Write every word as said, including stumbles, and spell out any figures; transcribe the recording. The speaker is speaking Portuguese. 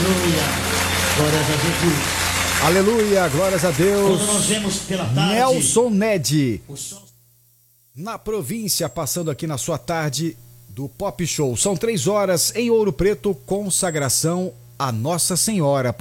Aleluia. Glórias a Jesus. Aleluia, glórias a Deus. Quando nós vemos pela tarde, Nelson Ned, o sol... na província, passando aqui na sua tarde do Pop Show. São três horas em Ouro Preto, consagração a Nossa Senhora.